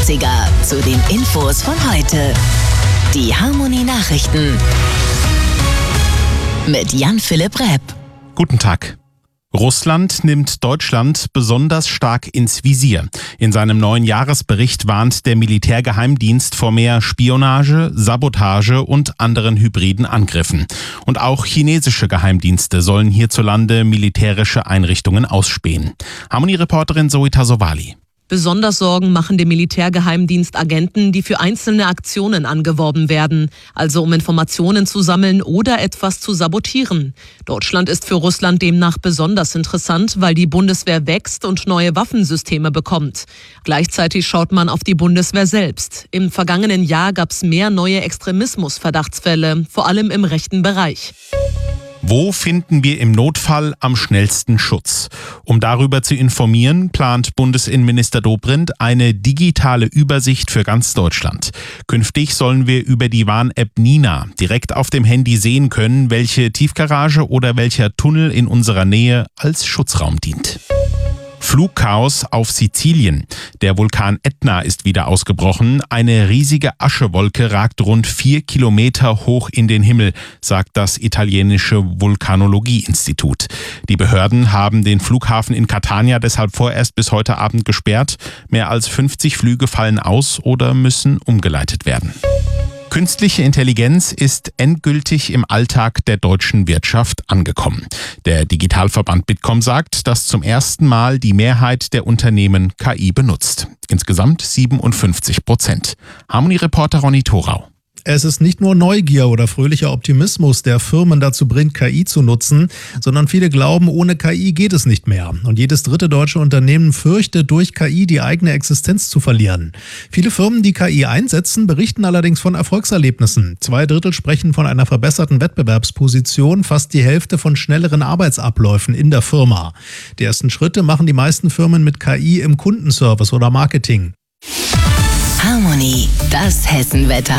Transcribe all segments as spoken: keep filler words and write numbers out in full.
neunziger zu den Infos von heute. Die Harmony Nachrichten mit Jan-Philipp Repp. Guten Tag. Russland nimmt Deutschland besonders stark ins Visier. In seinem neuen Jahresbericht warnt der Militärgeheimdienst vor mehr Spionage, Sabotage und anderen hybriden Angriffen. Und auch chinesische Geheimdienste sollen hierzulande militärische Einrichtungen ausspähen. Harmony-Reporterin Zoe Tasovali. Besonders Sorgen machen dem Militärgeheimdienst Agenten, die für einzelne Aktionen angeworben werden, also um Informationen zu sammeln oder etwas zu sabotieren. Deutschland ist für Russland demnach besonders interessant, weil die Bundeswehr wächst und neue Waffensysteme bekommt. Gleichzeitig schaut man auf die Bundeswehr selbst. Im vergangenen Jahr gab es mehr neue Extremismus-Verdachtsfälle, vor allem im rechten Bereich. Wo finden wir im Notfall am schnellsten Schutz? Um darüber zu informieren, plant Bundesinnenminister Dobrindt eine digitale Übersicht für ganz Deutschland. Künftig sollen wir über die Warn-App Nina direkt auf dem Handy sehen können, welche Tiefgarage oder welcher Tunnel in unserer Nähe als Schutzraum dient. Flugchaos auf Sizilien. Der Vulkan Ätna ist wieder ausgebrochen. Eine riesige Aschewolke ragt rund vier Kilometer hoch in den Himmel, sagt das italienische Vulkanologie-Institut. Die Behörden haben den Flughafen in Catania deshalb vorerst bis heute Abend gesperrt. Mehr als fünfzig Flüge fallen aus oder müssen umgeleitet werden. Künstliche Intelligenz ist endgültig im Alltag der deutschen Wirtschaft angekommen. Der Digitalverband Bitkom sagt, dass zum ersten Mal die Mehrheit der Unternehmen K I benutzt. Insgesamt siebenundfünfzig Prozent. Harmony-Reporter Ronny Thorau. Es ist nicht nur Neugier oder fröhlicher Optimismus, der Firmen dazu bringt, K I zu nutzen, sondern viele glauben, ohne K I geht es nicht mehr. Und jedes dritte deutsche Unternehmen fürchtet, durch K I die eigene Existenz zu verlieren. Viele Firmen, die K I einsetzen, berichten allerdings von Erfolgserlebnissen. Zwei Drittel sprechen von einer verbesserten Wettbewerbsposition, fast die Hälfte von schnelleren Arbeitsabläufen in der Firma. Die ersten Schritte machen die meisten Firmen mit K I im Kundenservice oder Marketing. Harmony, das Hessenwetter.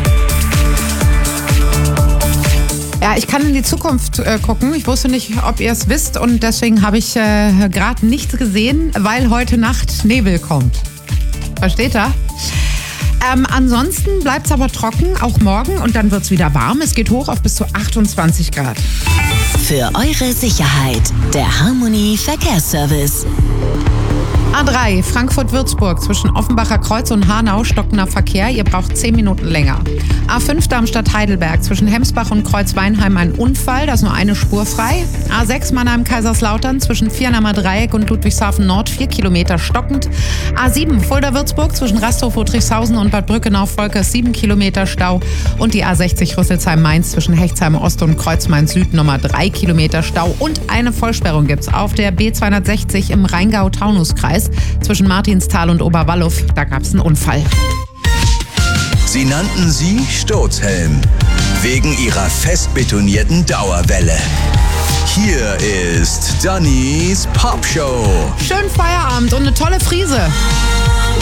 Ja, ich kann in die Zukunft äh, gucken. Ich wusste nicht, ob ihr es wisst und deswegen habe ich äh, gerade nichts gesehen, weil heute Nacht Nebel kommt. Versteht ihr? Ähm, ansonsten bleibt es aber trocken, auch morgen, und dann wird es wieder warm. Es geht hoch auf bis zu achtundzwanzig Grad. Für eure Sicherheit, der Harmony Verkehrsservice. A drei, Frankfurt-Würzburg, zwischen Offenbacher Kreuz und Hanau stockender Verkehr. Ihr braucht zehn Minuten länger. A fünf, Darmstadt-Heidelberg, zwischen Hemsbach und Kreuzweinheim ein Unfall, da ist nur eine Spur frei. A sechs, Mannheim-Kaiserslautern, zwischen Viernheimer Dreieck und Ludwigshafen Nord, vier Kilometer stockend. A sieben, Fulda-Würzburg, zwischen Rasthof-Friedrichshausen und Bad Brückenau-Volkers, sieben Kilometer Stau. Und die A sechzig Rüsselsheim-Mainz, zwischen Hechtsheim Ost und Kreuzmain-Süd, Nummer drei Kilometer Stau. Und eine Vollsperrung gibt's auf der B zweihundertsechzig im Rheingau-Taunus-Kreis. Zwischen Martinsthal und Oberwallow, da gab es einen Unfall. Sie nannten sie Sturzhelm, wegen ihrer fest betonierten Dauerwelle. Hier ist Dannys Popshow. Schönen Feierabend und eine tolle Frise.